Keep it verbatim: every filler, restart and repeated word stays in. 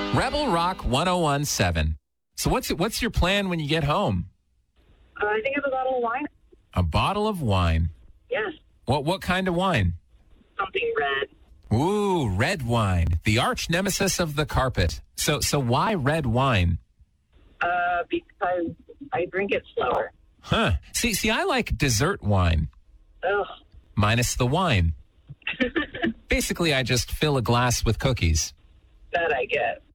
Rebel Rock ten seventeen. So what's what's your plan when you get home? Uh, I think it's a bottle of wine. A bottle of wine. Yes. What what kind of wine? Something red. Ooh, red wine, the arch nemesis of the carpet. So so why red wine? Uh, because I drink it slower. Huh. See, see, I like dessert wine. Ugh. Minus the wine. Basically, I just fill a glass with cookies. That I get.